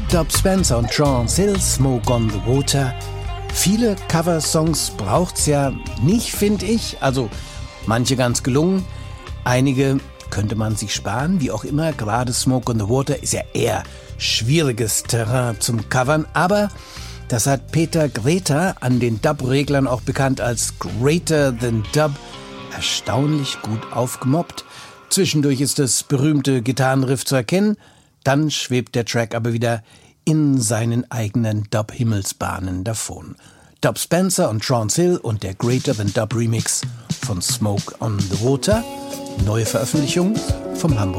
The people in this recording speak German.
Dub Spencer und Trance Hill, Smoke on the Water. Viele Coversongs braucht's ja nicht, finde ich. Also manche ganz gelungen, einige könnte man sich sparen, wie auch immer. Gerade Smoke on the Water ist ja eher schwieriges Terrain zum Covern, aber das hat Peter Greta, an den Dub-Reglern auch bekannt als Greater Than Dub, erstaunlich gut aufgemoppt. Zwischendurch ist das berühmte Gitarrenriff zu erkennen, dann schwebt der Track aber wieder in seinen eigenen Dub-Himmelsbahnen davon. Dub Spencer und Trance Hill und der Greater Than Dub Remix von Smoke on the Water, neue Veröffentlichung vom Hamburg